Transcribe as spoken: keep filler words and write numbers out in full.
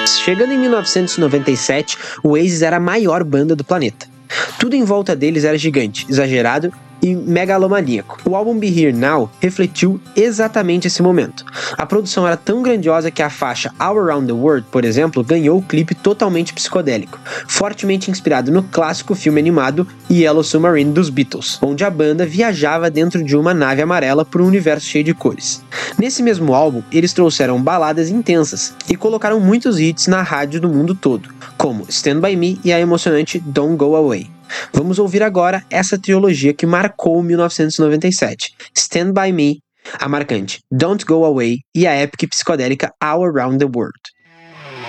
Oasis. Chegando em mil novecentos e noventa e sete, o Oasis era a maior banda do planeta. Tudo em volta deles era gigante, exagerado e megalomaníaco. O álbum Be Here Now refletiu exatamente esse momento. A produção era tão grandiosa que a faixa All Around the World, por exemplo, ganhou o clipe totalmente psicodélico, fortemente inspirado no clássico filme animado Yellow Submarine dos Beatles, onde a banda viajava dentro de uma nave amarela por um universo cheio de cores. Nesse mesmo álbum, eles trouxeram baladas intensas e colocaram muitos hits na rádio do mundo todo, como Stand By Me e a emocionante Don't Go Away. Vamos ouvir agora essa trilogia que marcou mil novecentos e noventa e sete, Stand By Me, a marcante Don't Go Away e a épica psicodélica All Around the World.